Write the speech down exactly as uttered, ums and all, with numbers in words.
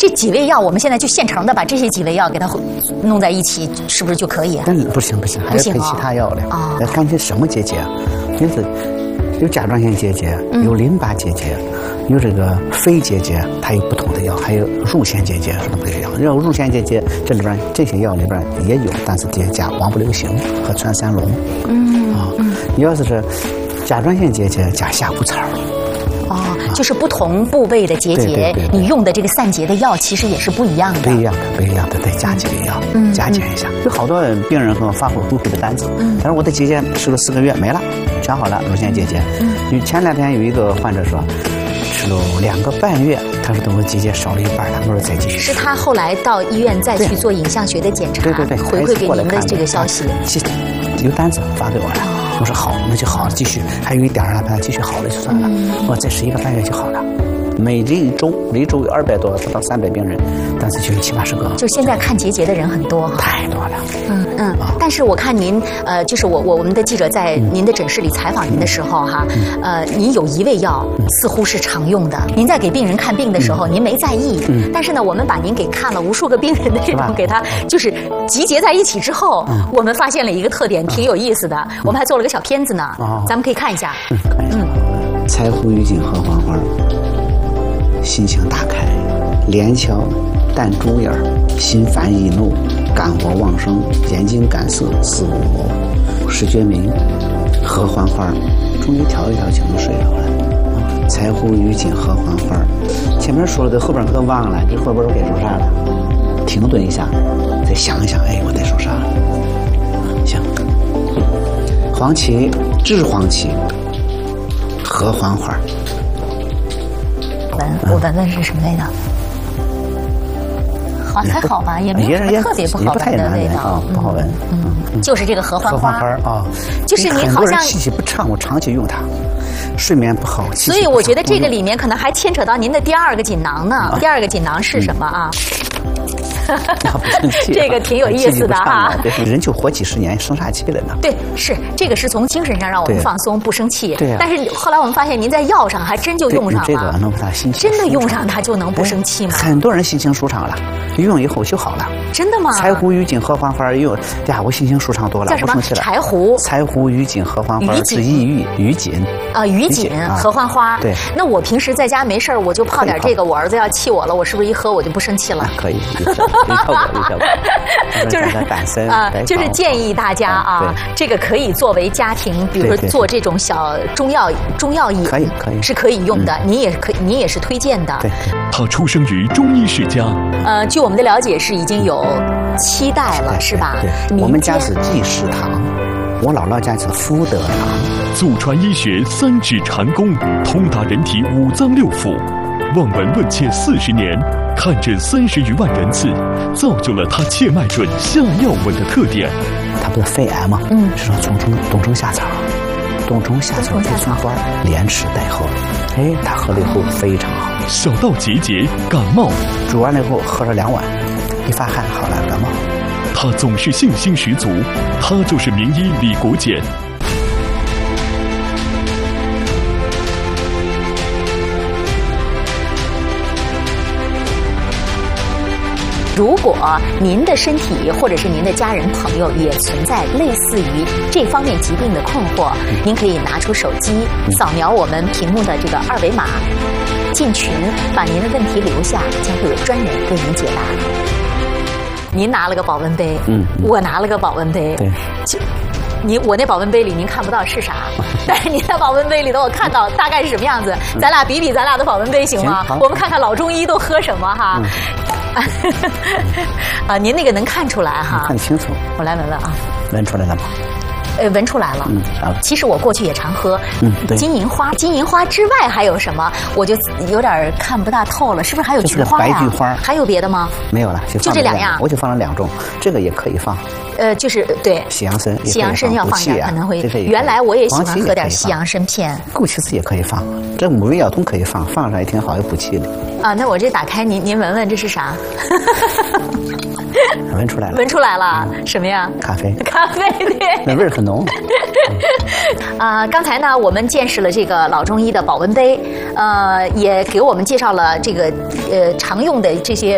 这几味药，我们现在就现成的把这些几味药给它弄在一起，是不是就可以？ 但不行不行，还要配其他药的。啊，要看你什么结节，因此有甲状腺结节，有淋巴结节。有这个肺结节，它有不同的药，还有乳腺结节是不一样。然后乳腺结节这里边这些药里边也有，但是叠加王不留行和传三龙。嗯啊，你要是是甲状腺结节加夏枯草。 哦，就是不同部位的结节，你用的这个散结的药其实也是不一样的。 不一样的，不一样的，得加几味药，嗯，加减一下。有好多病人给我发过回馈的单子，嗯，他说我的结节吃了四个月没了，全好了，乳腺结节。嗯，因为前两天有一个患者说。吃了两个半月，他说等我结节少了一半，他说再继续。 是他后来到医院再去做影像学的检查， 对对对， 回馈给您的这个消息。 有单子发给我了，我说好，那就好了，继续。还有一点儿，他继续好了就算了，我再吃一个半月就好了。每一周，一周有二百多不到三百病人，但是就有七八十个。 就现在看结节的人很多， 太多了。 嗯嗯。但是我看您，呃，就是我我我们的记者在您的诊室里采访您的时候哈，呃，您有一味药似乎是常用的。您在给病人看病的时候，您没在意。嗯。但是呢，我们把您给看了无数个病人的这种给他就是集结在一起之后，我们发现了一个特点，挺有意思的。我们还做了个小片子呢，咱们可以看一下。 嗯，看一下。柴胡、郁金、合欢花。心情大开，连翘、淡珠眼、心烦易怒、肝火旺盛、眼睛干涩、视无谋、视觉明、合欢花，终于调一调就能睡着了。柴胡、郁金、合欢花，前面说的后边可忘了，这后边我该说啥了？停顿一下，再想一想，哎，我得说啥了？行，黄芪、栀黄芪、合欢花。 闻，我闻闻是什么味道？好，还好吧，也没有什么特别不好闻的味道， 不好闻。 嗯，就是这个合欢花。 合欢花啊， 就是你好像气息不畅，我长期用它，睡眠不好。 所以我觉得这个里面可能还牵扯到您的第二个锦囊呢。第二个锦囊是什么啊？这个挺有意思的哈， 人就活几十年，生啥气了呢？ 对，是这个是从精神上让我们放松，不生气。 对。 但是后来我们发现，您在药上还真就用上了。 这个能把他心情真的用上它就能不生气吗？ 很多人心情舒畅了，用以后就好了。 真的吗？ 柴胡、郁金、合欢花用呀，我心情舒畅多了， 叫什么？柴胡、 柴胡、郁金、合欢花是抑郁、郁锦啊，郁锦、合欢花。 对。 那我平时在家没事我就泡点这个，我儿子要气我了，我是不是一喝我就不生气了？ 可以，有效果，有效果。 就是啊，就是建议大家啊，这个可以作为家庭，比如说做这种小中药中药饮， 可以可以是可以用的。你也可你也是推荐的。 对， 他出生于中医世家。 呃，据我们的了解是已经有七代了，是吧？ 对，我们家是济世堂，我姥姥家是福德堂。 祖传医学三指禅功，通达人体五脏六腑。望闻问切四十年，看诊三十余万人次，造就了他切脉准、下药稳的特点。 他不是肺癌吗？嗯，是说冬虫冬虫夏草，冬虫夏草配葱花，连吃带喝。哎，他喝了以后非常好。 小到结节、感冒， 煮完了以后喝了两碗，一发汗好了，感冒。 他总是信心十足，他就是名医李国简。 如果您的身体或者是您的家人朋友也存在类似于这方面疾病的困惑，您可以拿出手机扫描我们屏幕的这个二维码，进群把您的问题留下，将会有专人为您解答。您拿了个保温杯，嗯，我拿了个保温杯， 对， 就。你我那保温杯里您看不到是啥，但是你在保温杯里头我看到大概是什么样子。咱俩比比咱俩的保温杯行吗？我们看看老中医都喝什么哈。嗯、啊，您那个能看出来哈？ 看清楚。 我来闻闻啊。 闻出来了吗？ 呃，闻出来了。嗯，其实我过去也常喝。嗯，对。金银花，金银花之外还有什么？我就有点看不大透了，是不是还有菊花呀？ 白菊花。 还有别的吗？ 没有了，就, 就这两样。 我就放了两种，这个也可以放。 呃，就是对西洋参， 西洋参要放点，可能会。原来我也喜欢喝点西洋参片， 枸杞子也可以放，这五味药都可以放，放上也挺好，有补气的。 啊，那我这打开，您您闻闻这是啥？ 闻出来了， 闻出来了，嗯、什么呀？ 咖啡， 咖啡对， 那味儿很浓。 啊、呃，刚才呢，我们见识了这个老中医的保温杯，呃，也给我们介绍了这个呃常用的这些。